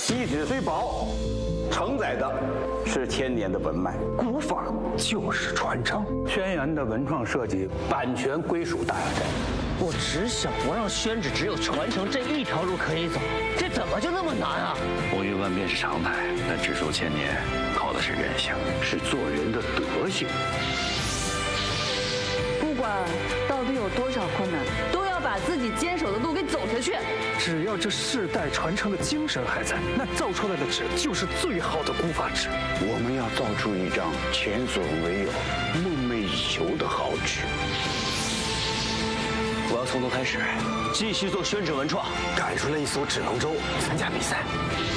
遗址虽薄，承载的是千年的文脉。 古法就是传承。轩辕的文创设计版权归属大雅斋。 我只想不让宣旨只有传承这一条路可以走，这怎么就那么难啊？ 风云万变是常态，但只守千年靠的是人性，是做人的德行。 不管到底有多少困难，都要把自己坚守的路给走下去。 只要这世代传承的精神还在，那造出来的纸就是最好的古法纸。 我们要造出一张前所未有、梦寐以求的好纸。 我要从头开始，继续做宣纸文创， 赶出了一艘纸龙舟，参加比赛。